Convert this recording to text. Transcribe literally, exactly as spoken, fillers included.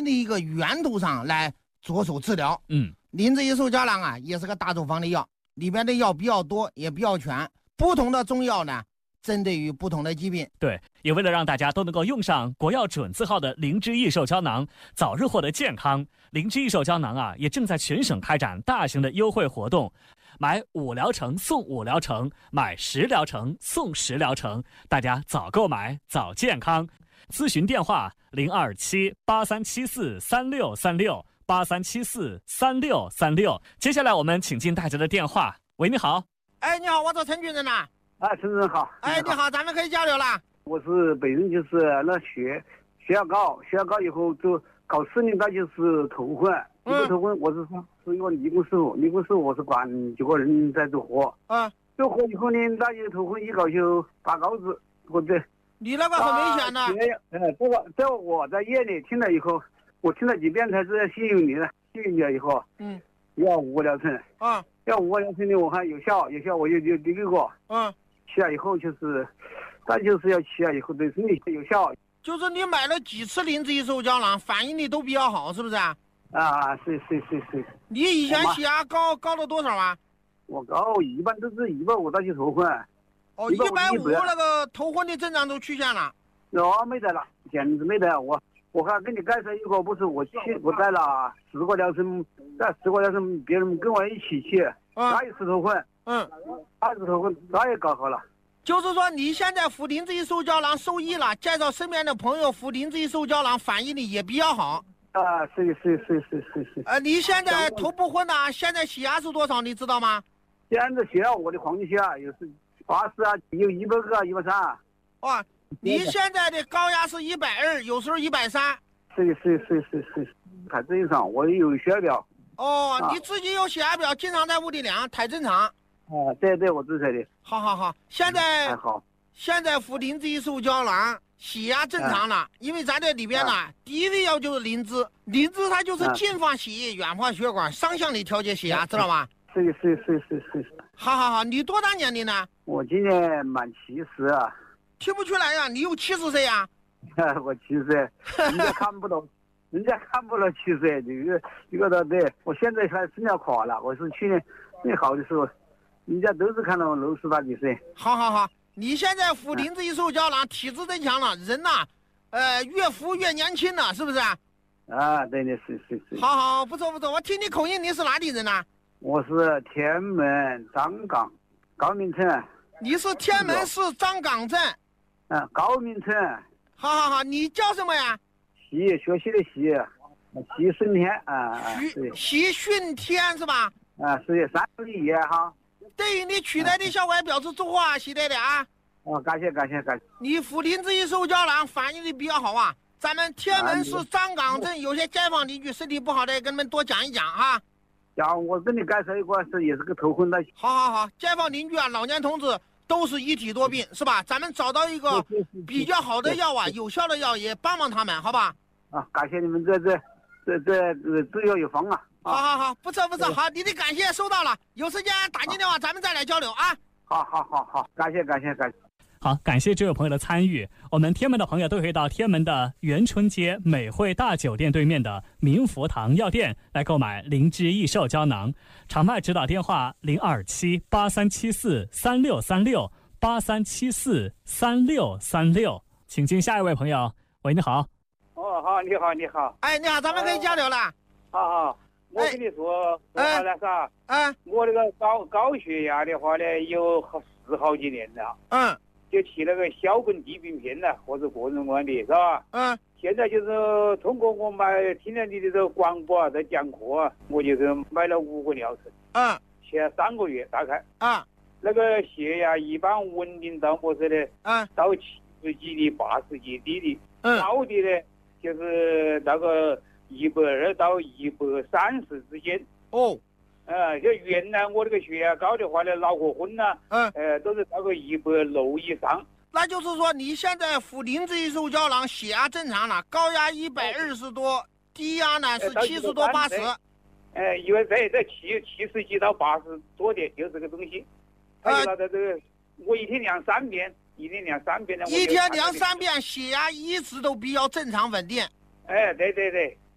的一个源头上来着手治疗。 嗯， 灵芝益寿胶囊啊，也是个大处方的药，里边的药比较多，也比较全。不同的中药呢，针对于不同的疾病。 对，也为了让大家都能够用上国药准字号的灵芝益寿胶囊，早日获得健康，灵芝益寿胶囊啊，也正在全省开展大型的优惠活动。买五疗程送五疗程，买十疗程送十疗程，大家早购买早健康。咨询电话零二七八三七四三六三六八三七四三六三六。接下来我们请进大家的电话。喂，你好。 哎，你好，我找陈军人呐。 啊，陈主任好。 哎，你好，咱们可以交流了。 我是本人就是那血血压高，血压高以后就搞四年，那就是头昏。一个头昏，我是说是一个理工师傅，理工师傅我是管几个人在做活。 啊， 做活以后呢，那就头昏一搞就拔高子，或者。 你那个很危险的。 呃，这个这我在夜里听了以后，我听了几遍才知道信用你了，信用你了以后， 嗯， 要五个疗程。 啊， 要五个疗程呢，我看有效，有效，我就就第一个。 嗯， 吃了以后就是，但就是要吃了以后对身体有效。 就是你买了几次灵芝益寿胶囊，反应力都比较好，是不是啊？ 啊，是是是是。 你以前血压高高了多少啊？ 我高一般都是一百五到就头昏。 哦，一百五那个头昏的症状都出现了。 哦，没得了，简直没得。我我还给你介绍一个，不是我去，我带了十个疗程，带十个疗程，别人跟我一起去， 嗯、 他也是头昏， 嗯， 他也是头昏，他也搞好了。 就是说你现在服灵芝益寿胶囊受益了，介绍身边的朋友服灵芝益寿胶囊，反应力也比较好。 啊，是是是是是是。 呃，你现在头不昏啊？现在血压是多少？你知道吗？ 现在血压，我的黄金血压有时八十啊，有一百个，一百三。 哇，你现在的高压是一百二，有时候一百三。 是是是是是，太正常，我有血压表。 哦，啊、你自己有血压表，经常在屋里量，太正常。 啊，对对，我知道的。 好好好，现在还好。 现在服灵芝益寿胶囊，血压正常了，啊、因为咱这里边呢，啊、第一味药就是灵芝，灵芝它就是近放血液、远放血管，双向的调节血压，知道吗？ 是是是是是。 好好好，你多大年龄呢？ 我今年满七十啊。 听不出来呀、啊，你有七十岁呀？ 我七十，人家看不到，人家看不到七十，这个这个的对。我现在还身体垮了，我是去年最好的时候，人家都是看到我六十大几岁。 好好好，你现在服灵芝益寿胶囊，体质增强了，人呐、啊，呃，越服越年轻了，是不是？ 啊，对对是是是。 好好，不错不错，我听你口音，你是哪里人呢、啊？ 我是天门张岗高明村。 你是天门市张岗镇。 嗯，高明村。 好好好，你叫什么呀？ 习，学习的习，习顺天啊。 习习顺天是吧？ 啊，是三个一哈。 对于你取代的效果表示祝贺啊，喜得的啊。 哦，感谢感谢感谢。 你服灵芝益寿胶囊反应的比较好啊。咱们天门市张岗镇有些街坊邻居身体不好的，跟你们多讲一讲哈。 讲，我跟你介绍一个是也是个头昏的。 好好好，街坊邻居啊，老年同志。都是一体多病，是吧？咱们找到一个比较好的药啊，有效的药也帮帮他们，好吧？ 啊，感谢你们这这这这这自有有方啊！ 好好好，不错不错，好，你的感谢收到了，有时间打进电话，咱们再来交流啊！ 好好好好，感谢感谢感谢。 好，感谢这位朋友的参与。我们天门的朋友都可以到天门的元春街美汇大酒店对面的明福堂药店来购买灵芝益寿胶囊。场卖指导电话零二七八三七四三六三六八三七四三六三六。请进下一位朋友。喂，你好。 哦，好，你好，你好。 哎，你好，咱们可以交流了。 好好，我跟你说， 哎， 那啥， 哎， 我那个高高血压的话呢，有十好几年了。 嗯。 就吃那个小苯地平片了，或者个人管理是吧？ 嗯。 现在就是通过我买听了你的这个广播啊，在讲课啊，我就是买了五个疗程。 嗯。 吃了三个月大概。 啊。 那个血压一般稳定到么子的？ 嗯。 到七十几的、八十几低的。 嗯。 高的呢，就是那个一百二到一百三十之间。 哦。 呃，就原来我这个血压高的话呢，脑壳昏呐， 嗯， 呃，都是到个一百六以上。 那就是说，你现在服灵芝益寿胶囊，血压正常了，高压一百二十多，低压呢是七十多、八十。 呃，因为在在七七十几到八十多点，就这个东西。呃，这个我一天量三遍，一天量三遍呢。 一天量三遍，血压一直都比较正常稳定。 哎，对对对。